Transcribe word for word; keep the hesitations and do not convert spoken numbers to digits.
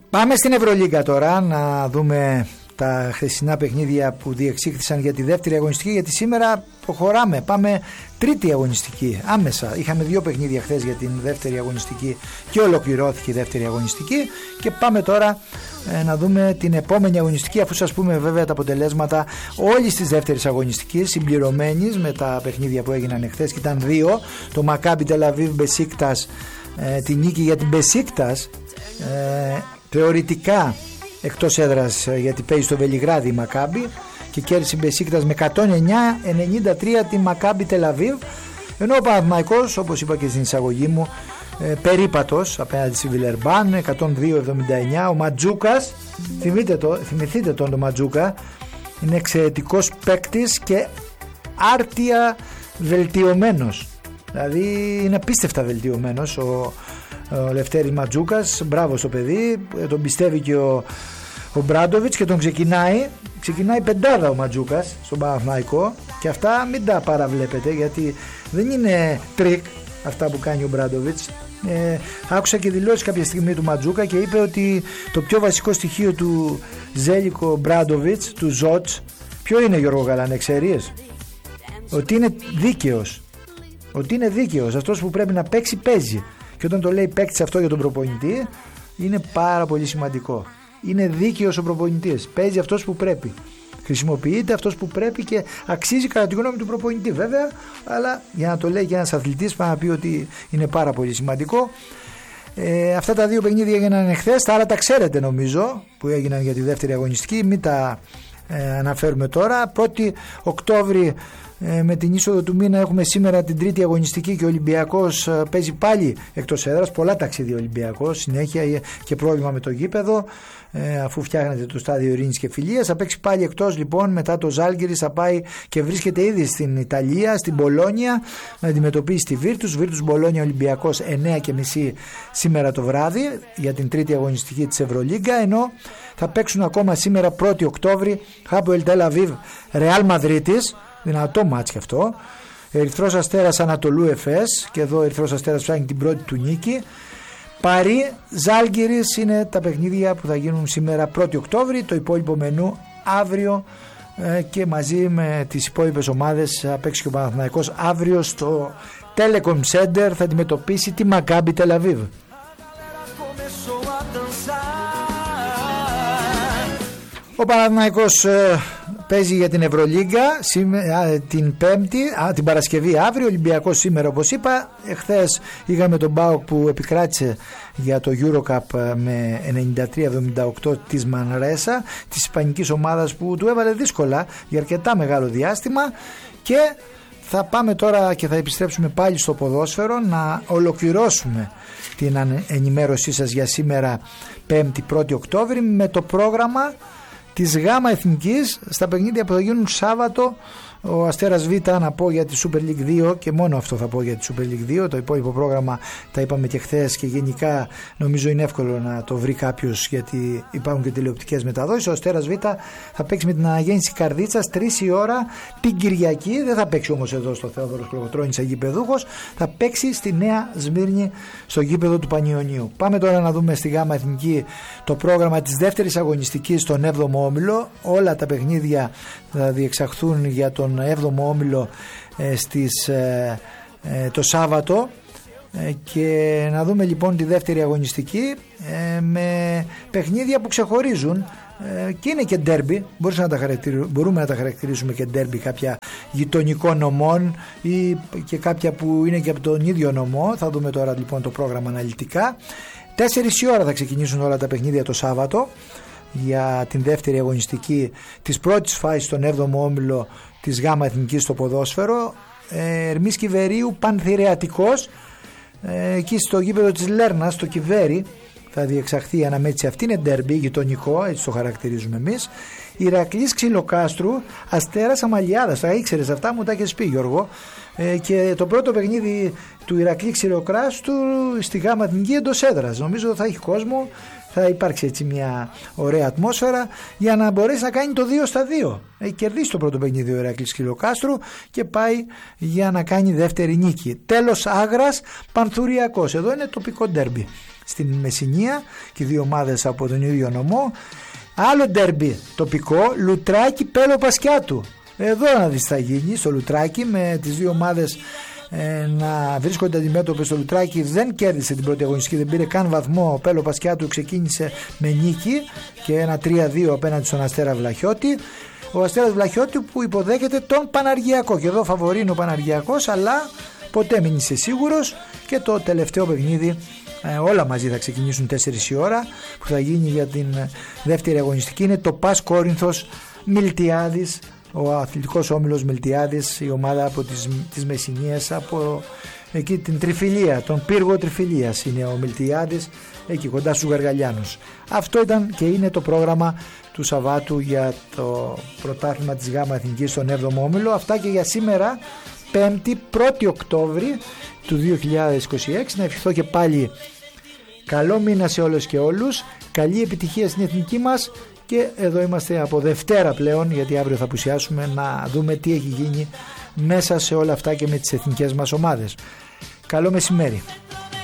Πάμε στην Ευρωλίγκα τώρα να δούμε τα χθεσινά παιχνίδια που διεξήχθησαν για τη δεύτερη αγωνιστική, γιατί σήμερα προχωράμε, πάμε τρίτη αγωνιστική άμεσα. Είχαμε δύο παιχνίδια χθες για την δεύτερη αγωνιστική και ολοκληρώθηκε η δεύτερη αγωνιστική και πάμε τώρα ε, να δούμε την επόμενη αγωνιστική, αφού σας πούμε βέβαια τα αποτελέσματα όλης της δεύτερης αγωνιστικής συμπληρωμένης με τα παιχνίδια που έγιναν χθες, και ήταν δύο, το Μακάμπι Τελαβίβ Μπεσίκτας, ε, τη νίκη για την Μπεσίκτας, ε, θεωρητικά εκτός έδρας γιατί παίζει στο Βελιγράδι η Μακάμπι, και κέρδισε η Μπεσίκτας με εκατόν εννιά ενενήντα τρία τη Μακάμπι Τελαβίβ, ενώ ο Παναθηναϊκός, όπως είπα και στην εισαγωγή μου, ε, περίπατος απέναντι στη Βιλερμπάν εκατόν δύο εβδομήντα εννιά. Ο Ματζούκας, θυμηθείτε, το, θυμηθείτε τον το Ματζούκα, είναι εξαιρετικός παίκτης και άρτια βελτιωμένος, δηλαδή είναι απίστευτα βελτιωμένος ο, ο Λευτέρης Ματζούκας. Μπράβο στο παιδί, τον πιστεύει και ο ο Μπράντοβιτς και τον ξεκινάει ξεκινάει πεντάδα ο Ματζούκας στον Παναθηναϊκό, και αυτά μην τα παραβλέπετε, γιατί δεν είναι τρίκ αυτά που κάνει ο Μπράντοβιτς. ε, άκουσα και δηλώσει κάποια στιγμή του Ματζούκα και είπε ότι το πιο βασικό στοιχείο του Ζέλικο Μπράντοβιτς, του Ζότς, ποιο είναι, Γιώργο Γαλανέ, ξέρεις? Ότι είναι δίκαιος, ότι είναι δίκαιος, αυτός που πρέπει να παίξει παίζει, και όταν το λέει παίκτης αυτό για τον προπονητή είναι πάρα πολύ σημαντικό. Είναι δίκαιος ο προπονητής, παίζει αυτός που πρέπει, χρησιμοποιείται αυτός που πρέπει και αξίζει κατά τη γνώμη του προπονητή βέβαια, αλλά για να το λέει και ένας αθλητής πάει να πει ότι είναι πάρα πολύ σημαντικό. Ε, αυτά τα δύο παιχνίδια έγιναν εχθές, τα άλλα τα ξέρετε νομίζω που έγιναν για τη δεύτερη αγωνιστική, μην τα ε, αναφέρουμε τώρα. πρώτη Οκτώβρη ε, με την είσοδο του μήνα έχουμε σήμερα την τρίτη αγωνιστική και ο Ολυμπιακός ε, παίζει πάλι εκτός έδρας, πολλά ταξίδια ο Ολυμπιακός συνέχεια και πρόβλημα με το γήπεδο, ε, αφού φτιάχνεται το στάδιο ειρήνης και φιλίας. Θα παίξει πάλι εκτός λοιπόν, μετά το Ζάλγκιρις θα πάει και βρίσκεται ήδη στην Ιταλία, στην Μπολόνια, να αντιμετωπίσει τη Βίρτους. Βίρτους Μπολόνια Ολυμπιακός εννιά και μισή σήμερα το βράδυ για την τρίτη αγωνιστική της Ευρωλίγκα, ενώ θα παίξουν ακόμα σήμερα πρώτη Οκτώβρη Χάποελ Τελ Αβίβ Ρεάλ Μαδρίτης, δυνατό μάτς και αυτό. Ερυθρός Αστέρας Ανατολού Εφές, και εδώ ο Ερυθρός Αστέρας ψάχνει την πρώτη του νίκη. Παρί Ζάλγκιρις είναι τα παιχνίδια που θα γίνουν σήμερα πρώτη Οκτώβρη. Το υπόλοιπο μενού αύριο, ε, και μαζί με τις υπόλοιπες ομάδες θα παίξει και ο Παναθηναϊκός αύριο στο Telecom Center, θα αντιμετωπίσει τη Μακάμπι Τελαβίβ. Ο Παναθηναϊκός ε, παίζει για την Ευρωλίγκα την Πέμπτη, α, την Παρασκευή αύριο, ο Ολυμπιακός σήμερα όπως είπα. Εχθές είχαμε τον ΠΑΟΚ που επικράτησε για το Eurocup με ενενήντα τρία εβδομήντα οκτώ της Μανρέσα, της ισπανικής ομάδας που του έβαλε δύσκολα για αρκετά μεγάλο διάστημα, και θα πάμε τώρα και θα επιστρέψουμε πάλι στο ποδόσφαιρο να ολοκληρώσουμε την ενημέρωσή σας για σήμερα Πέμπτη πρώτη Οκτώβρη με το πρόγραμμα της ΓΑΜΑ Εθνικής στα παιχνίδια που θα γίνουν Σάββατο. Ο Αστέρας Β, να πω για τη Super League δύο, και μόνο αυτό θα πω για τη Super League δύο. Το υπόλοιπο πρόγραμμα τα είπαμε και χθες και γενικά νομίζω είναι εύκολο να το βρει κάποιος, γιατί υπάρχουν και τηλεοπτικές μεταδόσεις. Ο Αστέρας Β θα παίξει με την Αναγέννηση Καρδίτσας τρεις η ώρα την Κυριακή. Δεν θα παίξει όμως εδώ στο Θεόδωρος Κολοκοτρώνης αγίπεδούχος, θα παίξει στη Νέα Σμύρνη στο γήπεδο του Πανιωνίου. Πάμε τώρα να δούμε στη ΓΑΜΑ Εθνική το πρόγραμμα της δεύτερης αγωνιστικής στον έβδομο όμιλο. Όλα τα παιχνίδια θα διεξαχθούν για τον έβδομο όμιλο ε, στις, ε, ε, το Σάββατο, ε, και να δούμε λοιπόν τη δεύτερη αγωνιστική ε, με παιχνίδια που ξεχωρίζουν ε, και είναι και ντέρμπι, μπορούμε να τα χαρακτηρίσουμε και ντέρμπι, κάποια γειτονικών νομών ή και κάποια που είναι και από τον ίδιο νομό. Θα δούμε τώρα λοιπόν το πρόγραμμα αναλυτικά. Τέσσερις η ώρα θα ξεκινήσουν όλα τα παιχνίδια το Σάββατο για την δεύτερη αγωνιστική της πρώτης φάσης στον έβδομο όμιλο της ΓΑΜΑ Εθνικής στο ποδόσφαιρο. ε, Ερμής Κιβερίου Πανθηρεατικός, ε, εκεί στο γήπεδο της Λέρνας, στο Κιβέρι, θα διεξαχθεί η αναμέτρηση αυτή. Είναι ντερμπι γειτονικό, έτσι το χαρακτηρίζουμε εμείς. Ηρακλής Ξυλοκάστρου Αστέρας Αμαλιάδας, τα ήξερες αυτά, μου τα έχεις πει Γιώργο. ε, και το πρώτο παιχνίδι του Ηρακλή Ξυλοκάστρου στη ΓΑΜΑ Εθνική εντός έδρας, νομίζω θα έχει κόσμο, θα υπάρξει έτσι μια ωραία ατμόσφαιρα για να μπορέσει να κάνει το δύο στα δύο. Έχει κερδίσει το πρώτο παιχνίδι ο Ηρακλής Ξυλοκάστρου και πάει για να κάνει δεύτερη νίκη. Τέλος Άγρας Πανθουριακός, εδώ είναι τοπικό ντέρμπι. στην Μεσσηνία και δύο ομάδες από τον ίδιο νομό. Άλλο ντέρμπι τοπικό, Λουτράκι Πέλο Πασκιάτου. Εδώ να δεις θα γίνει στο Λουτράκι, με τις δύο ομάδες ε, να βρίσκονται αντιμέτωπες. Στο Λουτράκι δεν κέρδισε την πρώτη αγωνιστική, δεν πήρε καν βαθμό. Ο Πέλο Πασκιάτου ξεκίνησε με νίκη και ένα τρία δύο απέναντι στον Αστέρα Βλαχιώτη. Ο Αστέρας Βλαχιώτη που υποδέχεται τον Παναργιακό, και εδώ φαβορεί είναι ο Παναργιακός, αλλά ποτέ μην είσαι σίγουρος. Και το τελευταίο παιχνίδι, ε, όλα μαζί θα ξεκινήσουν τέσσερις η ώρα, που θα γίνει για την δεύτερη αγωνιστική, είναι το Πας Κόρινθος Μιλτιάδης, ο αθλητικός όμιλος Μιλτιάδης, η ομάδα από τις, τις Μεσσηνίες, από εκεί την Τριφυλία, τον πύργο Τριφυλίας είναι ο Μιλτιάδης, εκεί κοντά στους Γαργαλιάνους. Αυτό ήταν και είναι το πρόγραμμα του Σαββάτου για το πρωτάθλημα της ΓΑΜΑ Εθνικής στον έβδομο όμιλο. Αυτά και για σήμερα, πέμπτη πρώτη Οκτώβρη του δύο χιλιάδες είκοσι έξι. Να ευχηθώ και πάλι καλό μήνα σε όλους και όλους, καλή επιτυχία στην εθνική μας, και εδώ είμαστε από Δευτέρα πλέον, γιατί αύριο θα απουσιάσουμε, να δούμε τι έχει γίνει μέσα σε όλα αυτά και με τις εθνικές μας ομάδες. Καλό μεσημέρι.